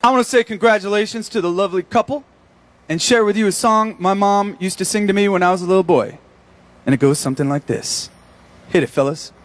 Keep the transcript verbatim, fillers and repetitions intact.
I want to say congratulations to the lovely couple and share with you a song my mom used to sing to me when I was a little boy. And it goes something like this. Hit it, fellas.